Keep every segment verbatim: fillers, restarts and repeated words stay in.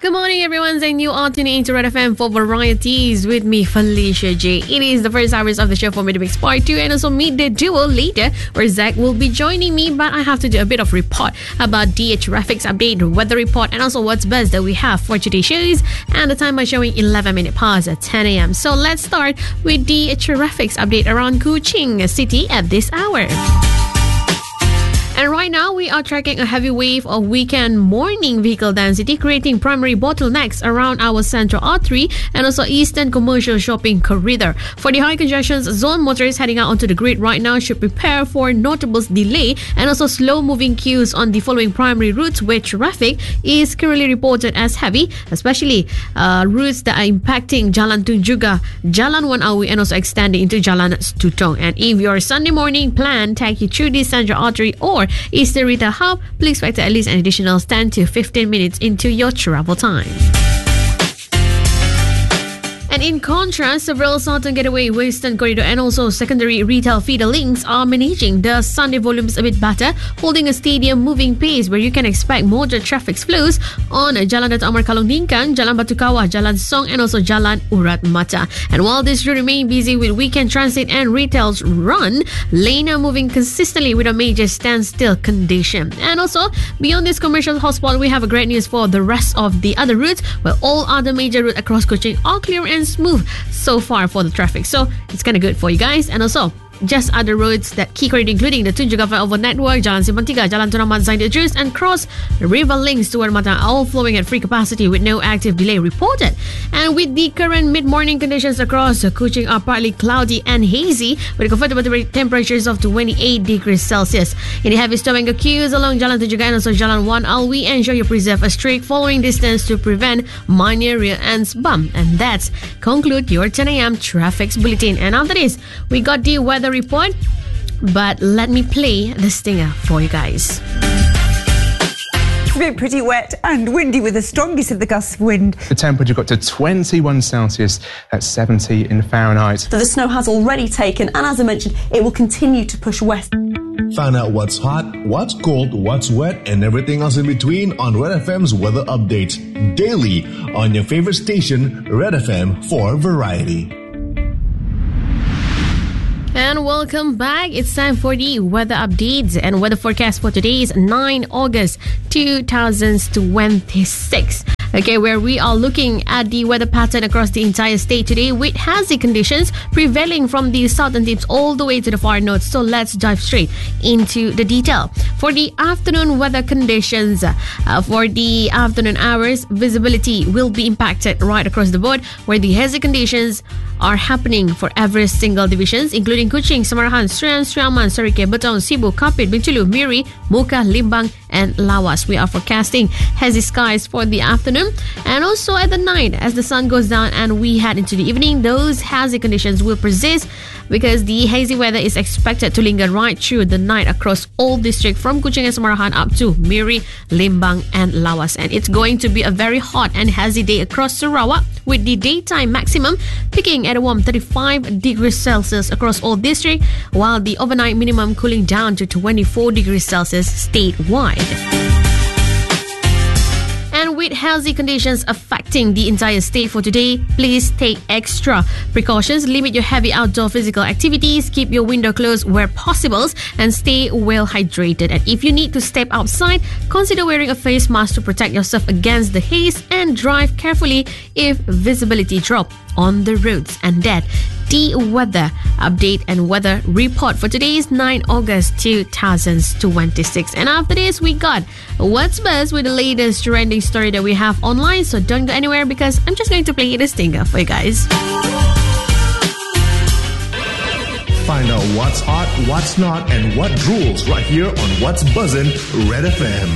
Good morning, everyone, and you are tuning into Red F M for Varieties with me, Felicia J. It is the first hours of the show for me to mix part two and also meet the duo later, where Zach will be joining me, but I have to do a bit of report about the traffic's update, weather report, and also what's best that we have for today's shows, and the time by showing eleven minutes past at ten a.m. So let's start with the traffic's update around Kuching City at this hour. And right now, we are tracking a heavy wave of weekend morning vehicle density, creating primary bottlenecks around our central artery and also eastern commercial shopping corridor. For the high congestion zone, motorists heading out onto the grid right now should prepare for notable delay and also slow-moving queues on the following primary routes where traffic is currently reported as heavy, especially uh, routes that are impacting Jalan Tunjungan, Jalan Wan Awi, and also extending into Jalan Stutong. And if your Sunday morning plan take you through the central artery or Eastern Retail Hub, please factor at least an additional ten to fifteen minutes into your travel time. And in contrast, several Southern Gateway, Western Corridor and also secondary retail feeder links are managing the Sunday volumes a bit better, holding a steadier moving pace where you can expect moderate traffic flows on Jalan Dato' Amar Kalong Tingkan, Jalan Batu Kawah, Jalan Song and also Jalan Urat Mata. And while this will remain busy with weekend transit and retail's run, lane are moving consistently with a major standstill condition. And also, beyond this commercial hotspot, we have a great news for the rest of the other routes, where all other major routes across Kuching are clear and smooth so far for the traffic. So it's kind of good for you guys. And also, just other roads that key corridor including the Tunjungan Flyover Network, Jalan Simpang Tiga, Jalan Tun Ahmad Zaid Idris and cross river links to Matang all flowing at free capacity with no active delay reported. And with the current mid-morning conditions across Kuching are partly cloudy and hazy with comfortable temperatures of twenty-eight degrees Celsius. In the heavy storming queues along Jalan Tunjungan and also Jalan Wan Alwi, ensure you preserve a strict following distance to prevent minor rear ends bump. And that's conclude your ten a.m. traffic bulletin. And after this, we got the weather report, but let me play the stinger for you guys. It's been pretty wet and windy with the strongest of the gusts of wind. The temperature got to twenty-one Celsius, that's seventy in Fahrenheit. So the snow has already taken, and as I mentioned, it will continue to push west. Find out what's hot, what's cold, what's wet, and everything else in between on Red F M's weather updates daily on your favorite station, Red F M for Variety. And welcome back. It's time for the weather updates and weather forecast for today is ninth August two thousand twenty-six. Okay, where we are looking at the weather pattern across the entire state today with hazy conditions prevailing from the southern tips all the way to the far north. So let's dive straight into the detail. For the afternoon weather conditions, uh, for the afternoon hours, visibility will be impacted right across the board where the hazy conditions are happening for every single divisions, including Kuching, Samarahan, Serian, Seriaman, Serike, Betong, Sibu, Kapit, Bintulu, Miri, Muka, Limbang, and Lawas. We are forecasting hazy skies for the afternoon and also at the night as the sun goes down and we head into the evening. Those hazy conditions will persist because the hazy weather is expected to linger right through the night across all districts from Kuching and Samarahan up to Miri, Limbang, and Lawas. And it's going to be a very hot and hazy day across Sarawak with the daytime maximum peaking at a warm thirty-five degrees Celsius across all districts, while the overnight minimum cooling down to twenty-four degrees Celsius statewide. And with hazy conditions affecting the entire state for today, please take extra precautions. Limit your heavy outdoor physical activities, keep your window closed where possible, and stay well hydrated. And if you need to step outside, consider wearing a face mask to protect yourself against the haze and drive carefully if visibility drops on the roads. And that the weather update and weather report for today's ninth August two thousand twenty-six. And after this, we got what's best with the latest trending story that we have online. So don't go anywhere because I'm just going to play the stinger for you guys. Find out what's hot, what's not, and what rules right here on What's Buzzin' Red F M.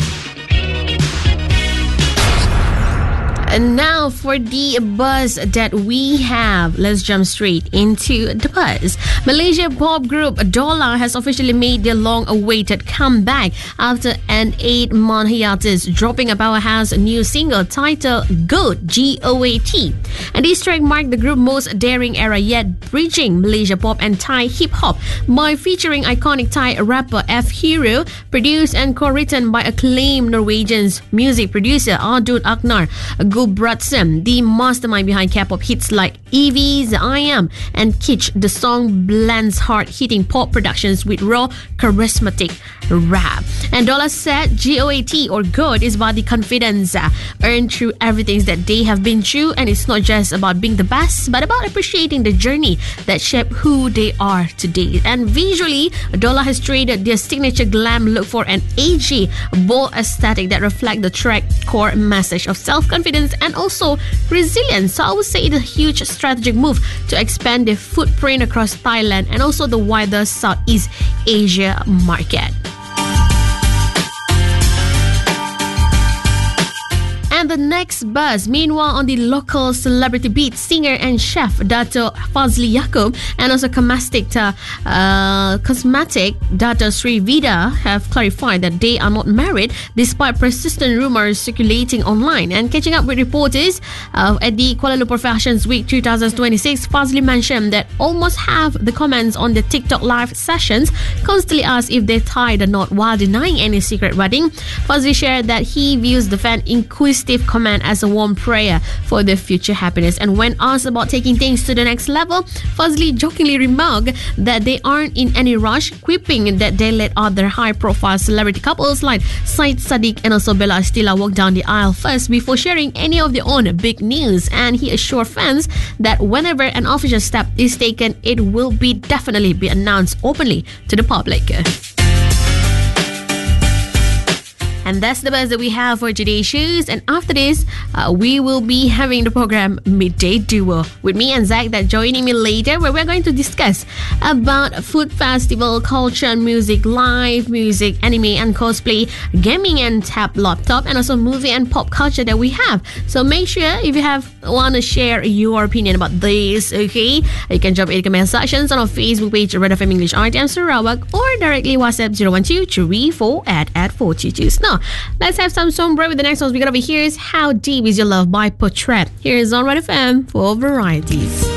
And now for the buzz that we have, let's jump straight into the buzz. Malaysia pop group Dolla has officially made their long-awaited comeback after an eight-month hiatus, dropping a powerhouse new single titled GOAT, G O A T. And this track marked the group's most daring era yet, bridging Malaysia pop and Thai hip-hop by featuring iconic Thai rapper F Hero, produced and co-written by acclaimed Norwegian music producer Ardud Aknar. Gulbranson, the mastermind behind K-pop hits like Evie's I Am and Kitsch. The song blends hard-hitting pop productions with raw, charismatic rap. And Dolla said G O A T or GOAT is about the confidence uh, earned through everything that they have been through, and it's not just about being the best, but about appreciating the journey that shaped who they are today. And visually, Dolla has traded their signature glam look for an edgy, bold aesthetic that reflects the track core message of self-confidence and also resilience. So I would say it's a huge strategic move to expand their footprint across Thailand and also the wider Southeast Asia market. And the next buzz, meanwhile, on the local celebrity beat, singer and chef Dato' Fazli Yaakob and also cosmetic, uh, uh, cosmetic Dato' Sri Vida have clarified that they are not married despite persistent rumors circulating online. And catching up with reporters uh, at the Kuala Lumpur Fashions Week twenty twenty-six, Fazli mentioned that almost half the comments on the TikTok live sessions constantly asked if they tied a knot while denying any secret wedding. Fazli shared that he views the fan inquisitive comment as a warm prayer for their future happiness. And when asked about taking things to the next level, Fazli jokingly remarked that they aren't in any rush, quipping that they let other high-profile celebrity couples like Syed Saddiq and also Bella Estella walk down the aisle first before sharing any of their own big news. And he assured fans that whenever an official step is taken, it will be definitely be announced openly to the public. And that's the buzz that we have for today's shows. And after this, uh, we will be having the program Midday Duo with me and Zach, that joining me later, where we're going to discuss about food festival, culture and music, live music, anime and cosplay, gaming and tab laptop, and also movie and pop culture that we have. So make sure if you have want to share your opinion about this, okay, you can drop it in the comment sections on our Facebook page, Red F M English R T M Sarawak, or directly WhatsApp zero one two three four at at four two two. Now, let's have some sombra with the next ones we got over here is How Deep Is Your Love by Portrait. Here is on Red F M for varieties.